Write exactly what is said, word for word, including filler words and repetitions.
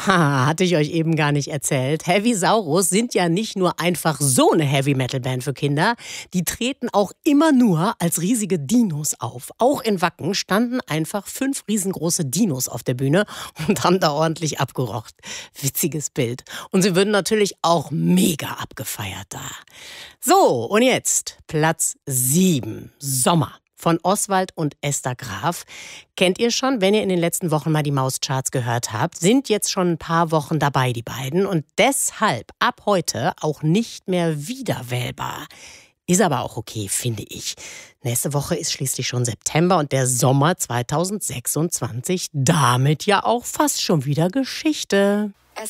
Ha, hatte ich euch eben gar nicht erzählt. Heavisaurus sind ja nicht nur einfach so eine Heavy-Metal-Band für Kinder. Die treten auch immer nur als riesige Dinos auf. Auch in Wacken standen einfach fünf riesengroße Dinos auf der Bühne und haben da ordentlich abgerockt. Witziges Bild. Und sie würden natürlich auch mega abgefeiert da. So, und jetzt Platz sieben. Sommer. Von Oswald und Esther Graf. Kennt ihr schon, wenn ihr in den letzten Wochen mal die Mauscharts gehört habt, sind jetzt schon ein paar Wochen dabei, die beiden. Und deshalb ab heute auch nicht mehr wiederwählbar. Ist aber auch okay, finde ich. Nächste Woche ist schließlich schon September und der Sommer zweitausendsechsundzwanzig damit ja auch fast schon wieder Geschichte.